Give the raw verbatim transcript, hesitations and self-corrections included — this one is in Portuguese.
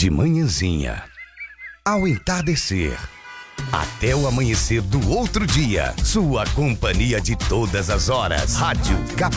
De manhãzinha, ao entardecer, até o amanhecer do outro dia. Sua companhia de todas as horas. Rádio Cap